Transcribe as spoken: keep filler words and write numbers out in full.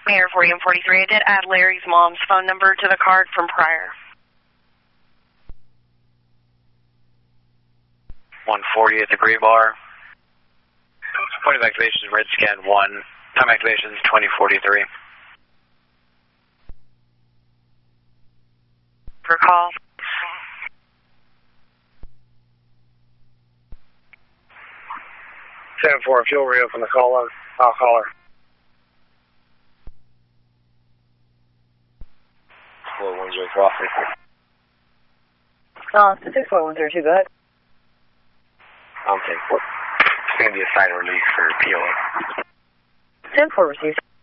Mayor forty and forty-three, I did add Larry's mom's phone number to the card from prior. one forty at the gray bar. Point of activation is red scan one. Time activation is twenty forty-three. For call. seven four, if you'll reopen the caller, I'll call her. four one zero Crawford. Uh, six four one zero two, go ahead. I'm ten four. It's going to be a side release for P O A. ten four received.